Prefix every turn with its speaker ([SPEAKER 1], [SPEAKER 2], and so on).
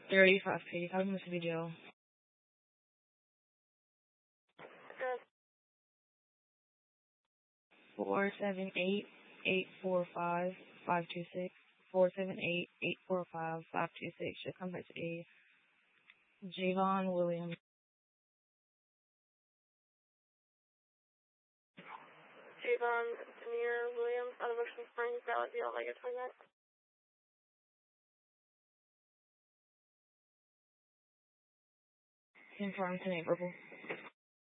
[SPEAKER 1] 35P, how much video? 478-845-526. 478-845-526 should come back to A. Javon Williams.
[SPEAKER 2] Javon Demir Williams out of Ocean Springs, Valley View, Omega 29.
[SPEAKER 1] Confirmed to Purple.